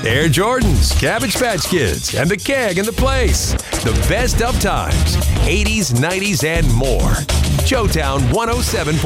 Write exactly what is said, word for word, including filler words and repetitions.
Air Jordans, Cabbage Patch Kids, and the Keg in the Place. The best of times, eighties, nineties, and more. Showtown one oh seven point